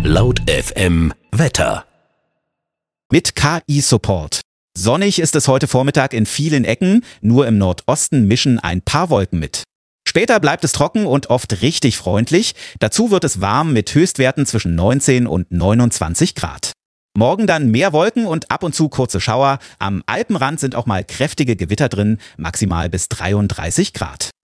Laut FM Wetter. Mit KI-Support. Sonnig ist es heute Vormittag in vielen Ecken, nur im Nordosten mischen ein paar Wolken mit. Später bleibt es trocken und oft richtig freundlich. Dazu wird es warm mit Höchstwerten zwischen 19 und 29 Grad. Morgen dann mehr Wolken und ab und zu kurze Schauer. Am Alpenrand sind auch mal kräftige Gewitter drin, maximal bis 33 Grad.